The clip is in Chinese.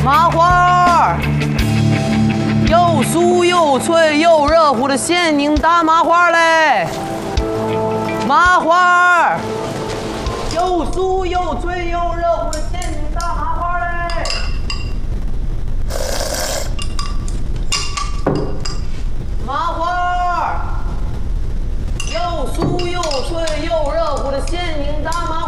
麻花，又酥又脆又热乎的咸宁大麻花嘞！麻花，又酥又脆又热乎的咸宁大麻花嘞！麻花，又酥又脆又热乎的咸宁大麻花。